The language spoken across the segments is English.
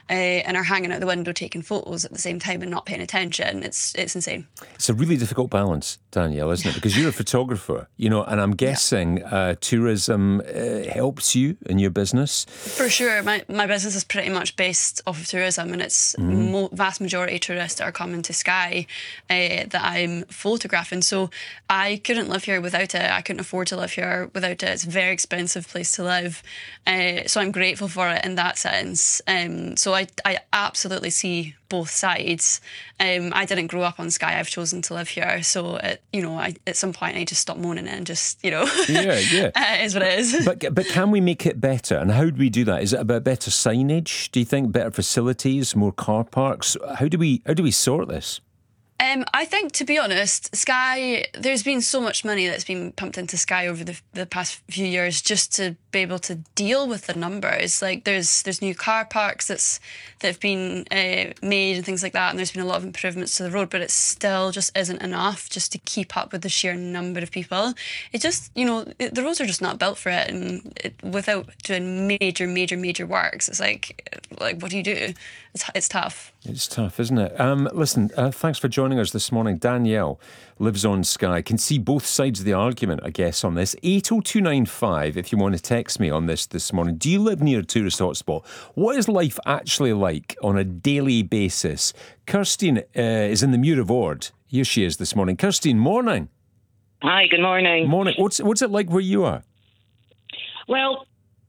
and are hanging out the window taking photos at the same time and not paying attention. It's insane. It's a really difficult balance, Danielle, isn't it? Because you're a photographer, and I'm guessing tourism helps you in your business. For sure. My business is pretty much based off of tourism, and it's vast majority of tourists that are coming to Skye that I'm photographing. So I couldn't live here without it. I couldn't afford to live here without it. It's a very expensive place to live. So I'm grateful for it in that sense. So I absolutely see both sides. I didn't grow up on Skye. I've chosen to live here. So, at some point I just stop moaning and just, Yeah. It is what it is. But can we make it better? And how do we do that? Is it about better signage? Do you think better facilities, more car parks? How do we sort this? I think, to be honest, Skye, there's been so much money that's been pumped into Skye over the past few years just to be able to deal with the numbers. Like there's new car parks that have been made and things like that, and there's been a lot of improvements to the road, but it still just isn't enough just to keep up with the sheer number of people. It just, the roads are just not built for it, and without doing major works, it's like what do you do? It's tough. It's tough, isn't it? Listen, thanks for joining us this morning. Danielle lives on Skye. Can see both sides of the argument, I guess, on this. 80295, if you want to text me on this morning. Do you live near a tourist hotspot? What is life actually like on a daily basis? Kirstine is in the Muir of Ord. Here she is this morning. Kirstine, morning. Hi, good morning. Morning. What's it like where you are? Well,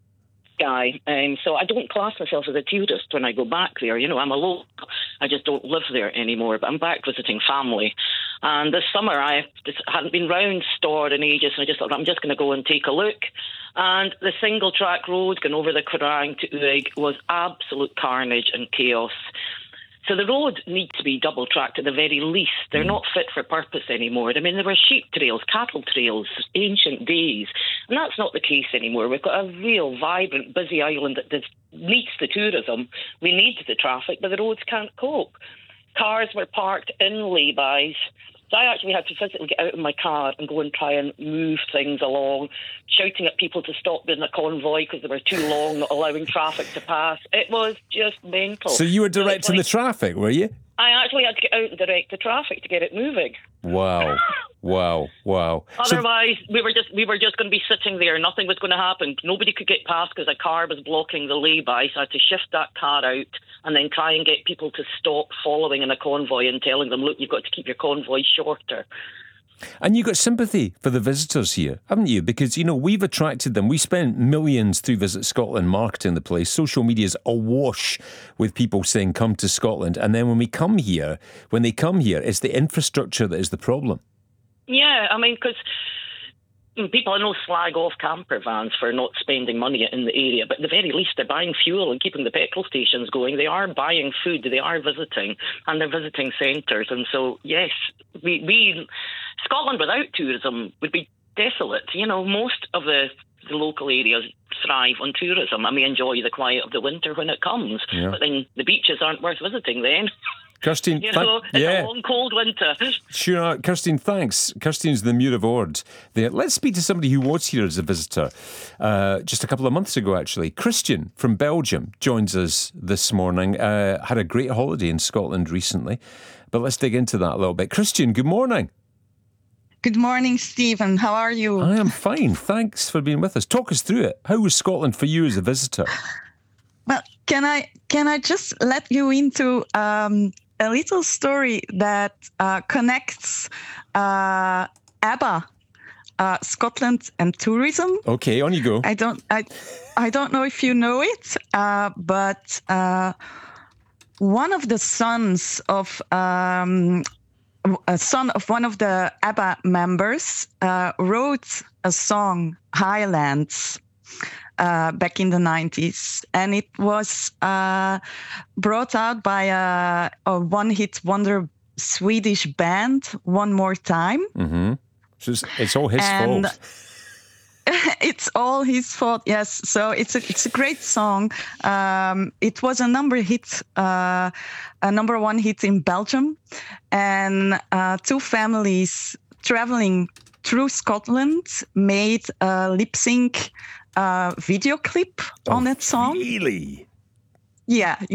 Skye, so I don't class myself as a tourist when I go back there. I'm a local. I just don't live there anymore, but I'm back visiting family. And this summer I just hadn't been round Stord in ages, so I just thought I'm just going to go and take a look. And the single track road going over the Crang to Uig was absolute carnage and chaos. So the road needs to be double tracked at the very least. They're not fit for purpose anymore. I mean, there were sheep trails, cattle trails, ancient days, and that's not the case anymore. We've got a real vibrant, busy island that needs the tourism. We need the traffic, but the roads can't cope. Cars were parked in lay-bys. So I actually had to physically get out of my car and go and try and move things along, shouting at people to stop in a convoy because they were too long, not allowing traffic to pass. It was just mental. So you were directing the traffic, were you? I actually had to get out and direct the traffic to get it moving. Wow. Otherwise, we were just going to be sitting there. Nothing was going to happen. Nobody could get past because a car was blocking the lay-by. So I had to shift that car out and then try and get people to stop following in a convoy and telling them, look, you've got to keep your convoy shorter. And you got sympathy for the visitors here, haven't you? Because, we've attracted them. We spent millions through Visit Scotland marketing the place. Social media's awash with people saying, come to Scotland. And then when they come here, it's the infrastructure that is the problem. Yeah, I mean, because people, I know, slag off camper vans for not spending money in the area, but at the very least they're buying fuel and keeping the petrol stations going. They are buying food, they are visiting, and they're visiting centres. And so, yes, we Scotland without tourism would be desolate. Most of the local areas thrive on tourism, and we enjoy the quiet of the winter when it comes. Yeah. But then the beaches aren't worth visiting then. Kirstine, it's a long, cold winter. Sure, Kirstine, thanks. Kirstine's the Muir of Ord there. Let's speak to somebody who was here as a visitor just a couple of months ago, actually. Christian from Belgium joins us this morning. Had a great holiday in Scotland recently, but let's dig into that a little bit. Christian, good morning. Good morning, Stephen. How are you? I am fine. Thanks for being with us. Talk us through it. How was Scotland for you as a visitor? Well, can I just let you into a little story that connects ABBA, Scotland and tourism. Okay, on you go. I don't know if you know it, but one of the sons of a son of one of the ABBA members wrote a song, Highlands, back in the 90s. And it was brought out by a one-hit wonder Swedish band, One More Time. Mm-hmm. So it's all his fault. It's all his fault, yes. So it's a great song. It was a number one hit in Belgium, and two families traveling through Scotland made a lip sync video clip on that song. Really? Yeah.